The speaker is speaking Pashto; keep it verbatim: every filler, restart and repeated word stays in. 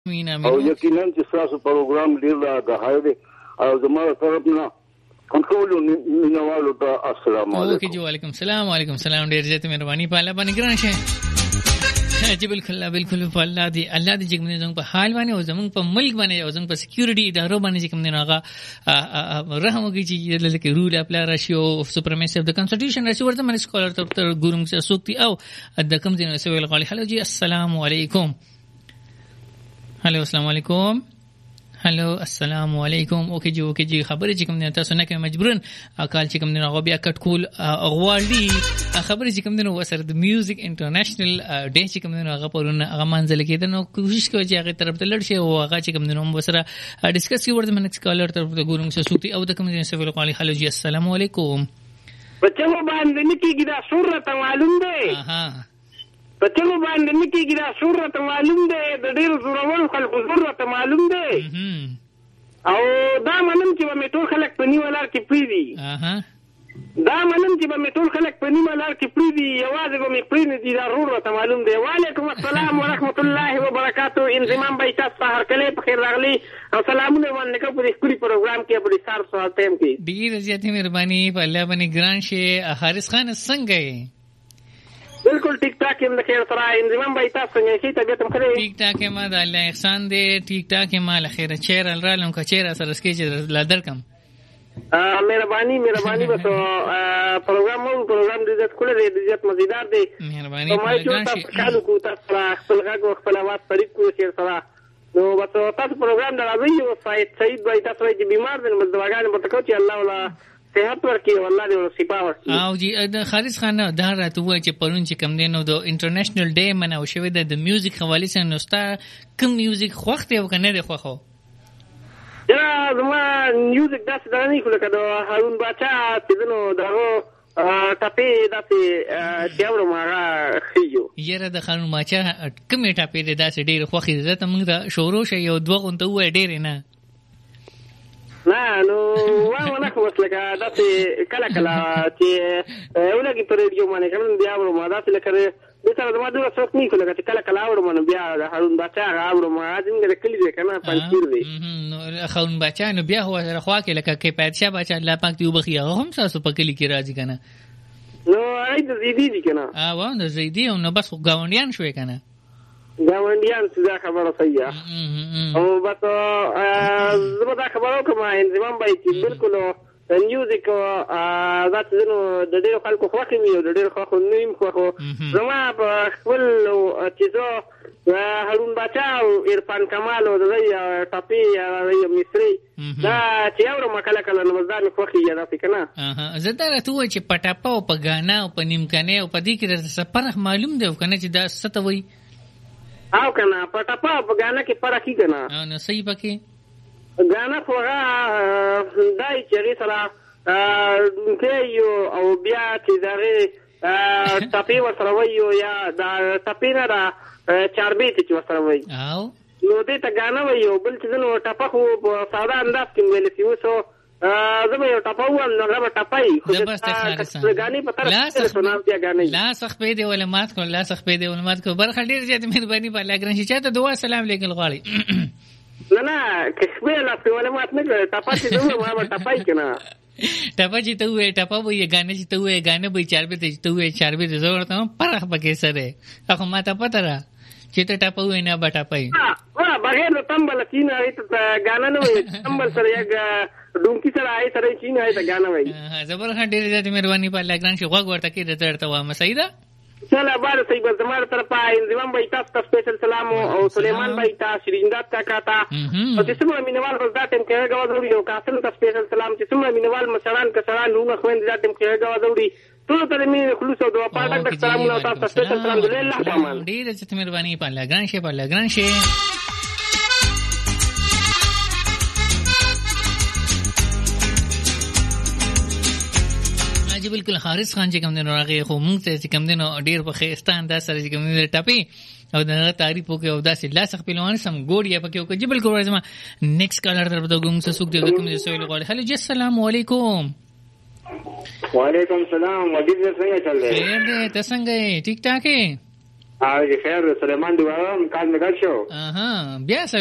مینا او یقینا چې تاسو پروګرام ډیر راغی دی او زموږ طرف نه کنټرول مینوالو ته السلام علیکم. اوکے جی وعلیکم السلام وعلیکم السلام ډیر زیات مهرباني په الله باندې ګران شه. جی بالکل بالکل په الله دی الله دی چې موږ زموږ په حال باندې او زموږ په ملک باندې او زموږ په سکیورټي ادارو باندې چې کوم نه هغه رحم وکړي چې لکه رول اپلا راشي او سپرمیسی اف د کنسټیټیوشن راشي ورته باندې سکولر تر تر ګورم څه سوکتي او د کوم ځای نو سویل غالي. هلو جی السلام علیکم. هلو السلام علیکم. هلو السلام علیکم. اوکے جی اوکے جی خبرې چې کوم نه تاسو نه کوي مجبورن اکال چې کوم نه هغه بیا کټ کول غواړي خبرې چې کوم نه وسره د میوزیک انټرنیشنل ډے چې کوم نه هغه پرونه هغه منځل کېده نو کوشش کوي چې هغه طرف ته لړ شي او هغه چې کوم نه وسره ډیسکس کوي ورته منکس کالر طرف ته ګورم څه سوتي او د کوم نه سویل قالي. هلو جی السلام علیکم. بچو باندې نکیږي دا سورته معلوم دی. اها بچو باندې نکیږي دا سورته معلوم دی د ډیر زورور خلکو سورته معلوم دی او دا منم چې به ټول خلک په نیو لار کې پریدي. اها دا منم چې به ټول خلک په نیو لار کې پریدي یوازې به مې پریدي دي دا سورته معلوم دی. وعلیکم السلام ورحمت الله وبرکاتہ. انضمام به تاسو سحر کله په خیر راغلی او سلامونه باندې کوم په خپل پروګرام کې په سار سوال ټیم کې ډیر زیات مهرباني په الله باندې ګران شه. حارث خان څنګه یې؟ بالکل ټیک ټاک یم د خیر سره. انضمام به تاسو څنګه شي طبيعت هم خره ټیک ټاک ما د الله احسان دی. ټیک ټاک ما له خیره چیر الرالم کا چیر سره سکه چې لا درکم مهرباني مهرباني بس پروګرام مو پروګرام د عزت کوله د عزت مزیدار دی. مهرباني ما چې تاسو کالو کو تاسو خپل غږ او خپل आवाज پریک کو شیر سره نو بس تاسو پروګرام دراوی او سعید سعید بای تاسو چې بیمار دي نو دواګان به تکو چې الله ولا صحت ورکړي والله دې صفا ورکړي. او جی د خالص خان دا راته وای چې پرون چې کم دینو د انټرنیشنل ډے مناو شوی د میوزیک حواله سره نو ستا کوم میوزیک خوښ دی او کنه دی خوښو؟ یا زما میوزیک داسې دا نه کوله کده هارون باچا چې نو دغه ټاپې داسې چې اورو مارا خيو یره د هارون باچا کومه ټاپې داسې ډېر خوښي ده ته موږ د شورو شې یو دوه غونته وای ډېر نه نه نو واه نه خو وسلګه داسې کله کله چې ولګي پر ریډیو باندې کوم بیا ورو ما داسې لکه د سره د ماده څوک نه کوله چې کله کله ورو باندې بیا د هارون باچا راوړو ما څنګه کلی دې کنه پنځیر دی نو هارون باچا نو بیا هو سره خوا کې لکه کې پاتشاه باچا الله پاک دی وبخي هم تاسو په کلی کې راځي کنه نو اې د زیدی دي کنه ا و نو زیدی نو بس گاونډیان شوې کنه گاونډیان څه خبره صحیح او بس زما دا خبرو کوم انضمام به چې بالکل میوزیک دا څه نو د ډېر خلکو خوښ می او د ډېر خلکو نیم خو زما په خپل چې زه هارون باچا او عرفان کمال او د ټاپي یا مصری دا چې یو مکله کله نو ځان خوښ یې دا کنه اها زه دا راته و چې پټاپا او په غانا او په نیمکنه او په دې کې د سفر معلوم دی کنه چې دا ستوي او کنه پټاپا په غانا کې فرق کیږي نه نو صحیح پکې غانا خو هغه دای چې سره کې یو او بیا چې دغه ټاپي وسره وایو یا دا ټاپي نه را چاربي چې وسره وایي او نو دې ته غانا وایو بل چې نو ټاپه خو په ساده انداز کې ویل شي وسو زما یو ټاپه و نو هغه ټاپای خو د غاني په طرف څه سنام دی غاني لا سخ په دې ولمات کو لا سخ په دې ولمات کو برخه ډیر زیات مهرباني په لاګران شي چاته دعا سلام لیکل غواړي نه نه کښبه لا په ولمات نه ټاپه چې دوه ما ټاپای کنه ټاپه چې ته وې ټاپه وې غانې چې ته وې غانې به چاربه ته ته وې چاربه ته زور ته پرخ بګې سره هغه ما ته پته را چې ته ټاپه وې نه بټا پای ها بغیر د تمبل کینه ایت غانا نه وې تمبل سره یو ډونکی سره آی سره چین آی ته غانا وای زبر خان ډېر زیات مهرباني په لاګران شي غوږ ورته کې درته و ما سیدا چلا بار صحیح بس زموږ طرفه انضمام به تاسو ته سپیشل سلام او سليمان به تاسو شریندات کا کاتا او چې څومره مینوال غوډا ټیم کې غواړو یو کاسل ته سپیشل سلام چې څومره مینوال مشران کسران نو خويند دا ټیم کې غواړو ټول ته مې خلوص او دعا پاټک د سلام او تاسو سپیشل سلام الله پامان ډېر زیات مهرباني په لاګران شي په لاګران شي جی بالکل حارث خان چې کوم دینو راغی خو مونږ ته چې کوم دینو ډیر په خېستان دا سره چې کوم دینو ټاپي او دا تعریف وکي او دا سې لاسخ پیلوان سم ګوډیا پکې وکي جی بالکل ورځما نیکسټ کالر تر په کوم څه سوق دی کوم څه سوال غواړي هلو جی السلام علیکم وعلیکم السلام وګړي څنګه چل دی خیر دی ته څنګه ټیک ټاک هغه خیر سليمان دی وام کال مې ګډ شو اها بیا